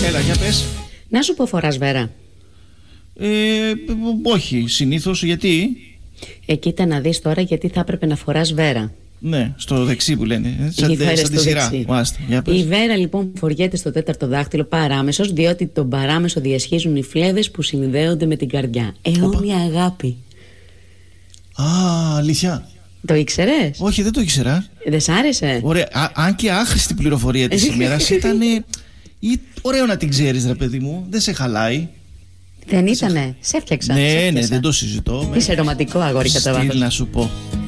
Έλα, για πες. Να σου πω, φοράς βέρα? Όχι, συνήθως. Γιατί? Κοίτα να δεις τώρα, γιατί θα έπρεπε να φοράς βέρα. Ναι, στο δεξί που λένε. Σαν τη σειρά. Η βέρα λοιπόν φοριέται στο τέταρτο δάχτυλο παράμεσος, διότι τον παράμεσο διασχίζουν οι φλέβες που συνδέονται με την καρδιά. Αιώνια αγάπη. Α, αλήθεια. Το ήξερες? Όχι, δεν το ήξερα. Δεν σ' άρεσε? Ωραία. Αν και άχρηστη πληροφορία της ημέρας ήταν. Ωραίο να την ξέρεις, ρε παιδί μου. Δεν σε χαλάει. Δεν ήτανε? Σε έφτιαξα. Ναι, δεν το συζητώ. Είσαι ρομαντικό αγόρι κατά βάθος. Τι να σου πω.